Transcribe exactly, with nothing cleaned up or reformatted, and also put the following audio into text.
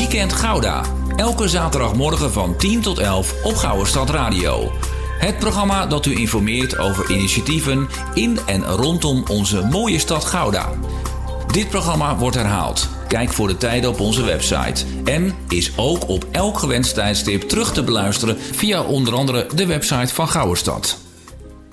Weekend Gouda. Elke zaterdagmorgen van tien tot elf op Gouwestad Radio. Het programma dat u informeert over initiatieven in en rondom onze mooie stad Gouda. Dit programma wordt herhaald. Kijk voor de tijden op onze website. En is ook op elk gewenst tijdstip terug te beluisteren via onder andere de website van Gouwestad.